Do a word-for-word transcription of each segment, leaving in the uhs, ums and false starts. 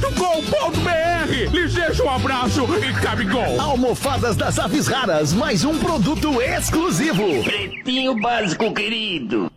ponto com ponto b r. Lhes deixo um abraço e cabigol. Almofadas das Aves Raras, mais um produto exclusivo. Pretinho básico, querido.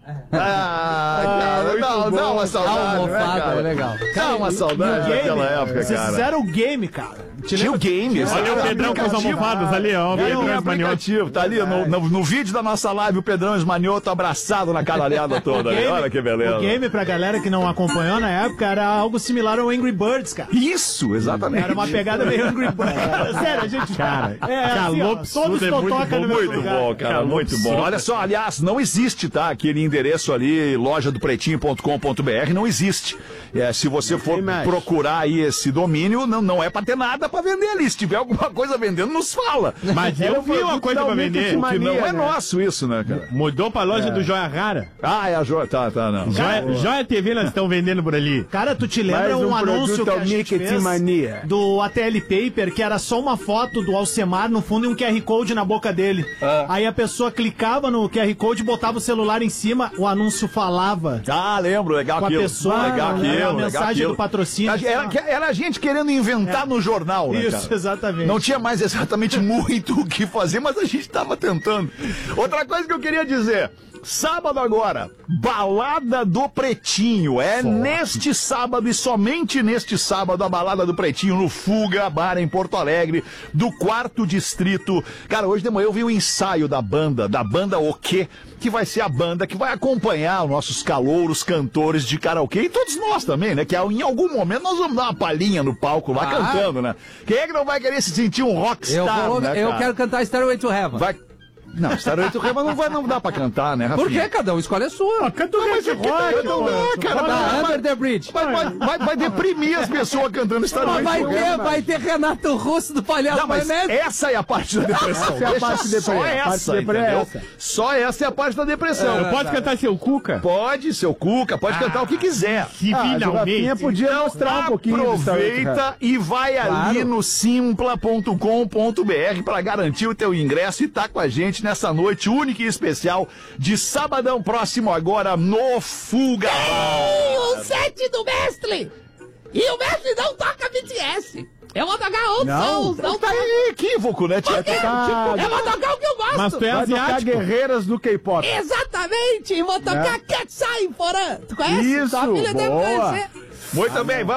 Ah, cara, dá, dá uma saudade, Almofada, né, cara? é legal. Dá uma saudade daquela época, Vocês cara. fizeram o game, cara. Tinha o game. Olha o Pedrão com as almofadas ali, ó. O Tem Pedrão um Esmanioto. aplicativo, tá ali no, no, no vídeo da nossa live, o Pedrão Esmanioto abraçado na caralhada toda ali. Olha que beleza. O game, pra galera que não acompanhou na época, era algo similar ao Angry Birds, cara. Isso, exatamente. Era uma pegada meio Angry Birds. Sério, a gente... Cara, é, assim, ó, todos é muito totocam bom, no mesmo Muito lugar. bom, cara, muito bom. Olha só, aliás, não existe, tá? Aquele endereço ali, loja do pretinho ponto com ponto b r, não existe. É, se você for procurar aí esse domínio, não, não é pra ter nada pra vender ali. Se tiver alguma coisa vendendo, nos fala. Mas eu vi uma coisa pra vender. Que não é nosso isso, né, cara? Mudou pra loja do Joia Rara. Ah, é a Joia. Tá, tá, não. Joia, Joia T V nós estão vendendo por ali. Cara, tu te lembra Mais um um, anúncio que produto a gente Mickey fez Mania. do A T L Paper, que era só uma foto do Alcemar no fundo e um Q R Code na boca dele. Aí a pessoa clicava no Q R Code, botava o celular em cima, o anúncio falava. Ah, lembro, legal Com a aquilo. pessoa, legal né, aquilo, a legal mensagem aquilo. do patrocínio. Era, era a gente querendo inventar no jornal, né, Isso, cara? exatamente. Não tinha mais exatamente muito o que fazer, mas a gente estava tentando. Outra coisa que eu queria dizer. Sábado agora, Balada do Pretinho. É Forte. Neste sábado e somente neste sábado a Balada do Pretinho no Fuga Bar em Porto Alegre, do quarto distrito. Cara, hoje de manhã eu vi um ensaio da banda, da banda O Quê? Que vai ser a banda que vai acompanhar os nossos calouros cantores de karaokê e todos nós também, né? Que em algum momento nós vamos dar uma palhinha no palco lá ah. cantando, né? Quem é que não vai querer se sentir um rockstar, eu vou, né, Eu cara? quero cantar Stairway to Heaven. Vai... Não, Stairway to Heaven não vai não dá pra cantar, né, Rafinha? Por que? Cada um escolhe a sua. Ah, canta o Mas é que rock, não dá, cara. Tá, Vai, Under the Bridge. vai, vai, vai, vai deprimir as pessoas cantando Stairway Mas to vai Heaven. ter, vai ter Renato Russo do Palhaço Não, mas Maionese. essa é a parte da depressão. Essa é a Deixa parte de só depressão. A parte essa, de depressão é entendeu? essa. Só essa é a parte da depressão. Eu posso cantar seu Cuca? Pode, seu Cuca, pode cantar o que quiser. Que finalmente. podia mostrar um pouquinho do Aproveita e vai ali Claro. no simpla ponto com ponto b r para garantir o teu ingresso e tá com a gente nessa noite única e especial de sabadão próximo agora no Fuga Bar. O set do mestre! E o mestre não toca B T S! Eu vou tocar outros Não, sons, não tá toca... equívoco, né, Tia? Por quê? Eu vou tocar o que eu gosto! Mas tu é asiático. guerreiras do K-pop. Exatamente! E vou tocar Cat's Eye Foran! Tu conhece? Isso, Tua filha deve boa. conhecer. Muito bem, vamos